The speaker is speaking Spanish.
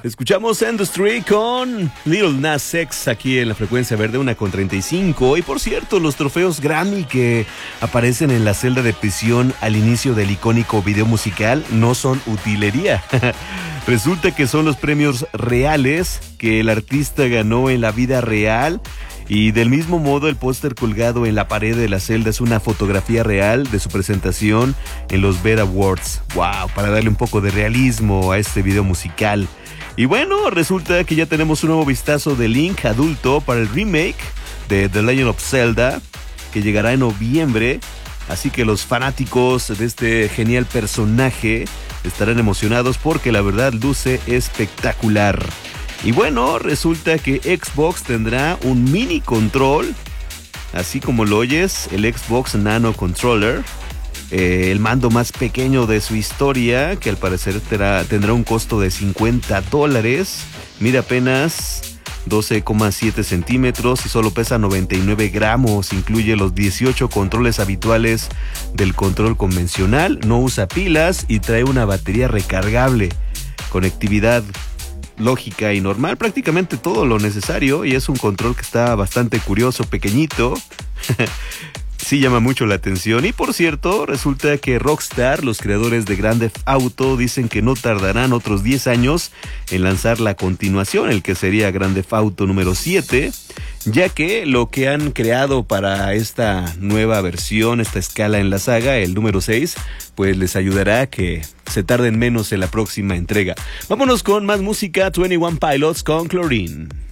Escuchamos Industry con Lil Nas X aquí en la frecuencia verde 1:35. Y por cierto, los trofeos Grammy que aparecen en la celda de prisión al inicio del icónico video musical no son utilería. Resulta que son los premios reales que el artista ganó en la vida real. Y del mismo modo, el póster colgado en la pared de la celda es una fotografía real de su presentación en los BET Awards. ¡Wow! Para darle un poco de realismo a este video musical. Y bueno, resulta que ya tenemos un nuevo vistazo de Link adulto para el remake de The Legend of Zelda, que llegará en noviembre. Así que los fanáticos de este genial personaje estarán emocionados porque la verdad luce espectacular. Y bueno, resulta que Xbox tendrá un mini control, así como lo oyes, el Xbox Nano Controller, el mando más pequeño de su historia, que al parecer tendrá un costo de $50. Mide apenas 12,7 centímetros y solo pesa 99 gramos. Incluye los 18 controles habituales del control convencional, no usa pilas y trae una batería recargable, conectividad lógica y normal, prácticamente todo lo necesario, y es un control que está bastante curioso, pequeñito. Sí llama mucho la atención. Y por cierto, resulta que Rockstar, los creadores de Grand Theft Auto, dicen que no tardarán otros 10 años en lanzar la continuación, el que sería Grand Theft Auto número 7, ya que lo que han creado para esta nueva versión, esta escala en la saga, el número 6, pues les ayudará a que se tarden menos en la próxima entrega. Vámonos con más música, 21 Pilots con Chlorine.